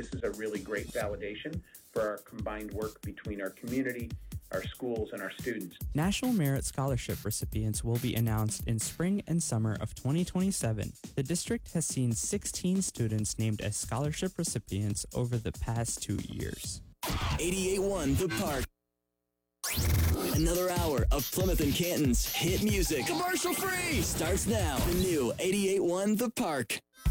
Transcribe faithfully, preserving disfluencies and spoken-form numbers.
this is a really great validation for our combined work between our community, our schools, and our students. National Merit Scholarship recipients will be announced in spring and summer of twenty twenty-seven. The district has seen sixteen students named as scholarship recipients over the past two years. eighty-eight point one The Park. Another hour of Plymouth and Canton's hit music, commercial free, starts now. The new eighty-eight point one The Park.